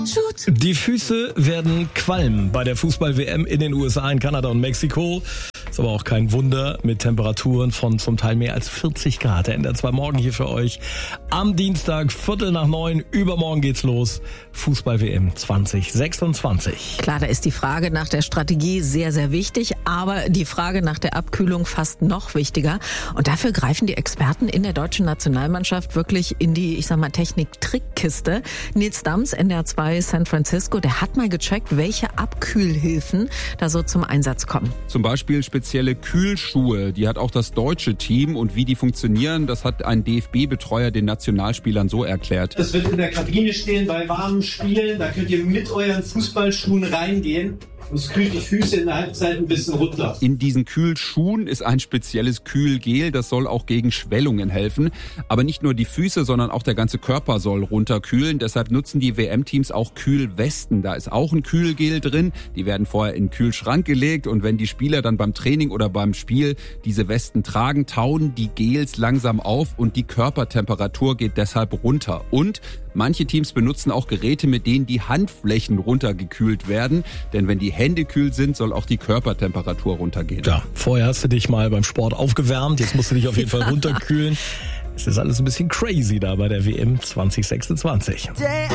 Die Füße werden qualmen bei der Fußball-WM in den USA, in Kanada und Mexiko. Ist aber auch kein Wunder mit Temperaturen von zum Teil mehr als 40 Grad. Der NDR 2 Morgen hier für euch am Dienstag, 8:45. Übermorgen geht's los. Fußball-WM 2026. Klar, da ist die Frage nach der Strategie sehr, sehr wichtig, aber die Frage nach der Abkühlung fast noch wichtiger. Und dafür greifen die Experten in der deutschen Nationalmannschaft wirklich in die, Technik-Trickkiste. Nils Dams, NDR 2 San Francisco, der hat mal gecheckt, welche Abkühlhilfen da so zum Einsatz kommen. Zum Beispiel spezielle Kühlschuhe, die hat auch das deutsche Team, und wie die funktionieren, das hat ein DFB-Betreuer den Nationalspielern so erklärt. Das wird in der Kabine stehen bei warmen Spielen, da könnt ihr mit euren Fußballschuhen reingehen. Es kühlt die Füße in der Halbzeit ein bisschen runter. In diesen Kühlschuhen ist ein spezielles Kühlgel, das soll auch gegen Schwellungen helfen. Aber nicht nur die Füße, sondern auch der ganze Körper soll runterkühlen. Deshalb nutzen die WM-Teams auch Kühlwesten. Da ist auch ein Kühlgel drin. Die werden vorher in den Kühlschrank gelegt, und wenn die Spieler dann beim Training oder beim Spiel diese Westen tragen, tauen die Gels langsam auf und die Körpertemperatur geht deshalb runter. Und manche Teams benutzen auch Geräte, mit denen die Handflächen runtergekühlt werden. Denn wenn die Hände kühl sind, soll auch die Körpertemperatur runtergehen. Ja, vorher hast du dich mal beim Sport aufgewärmt, jetzt musst du dich auf jeden Fall runterkühlen. Es ist alles ein bisschen crazy da bei der WM 2026.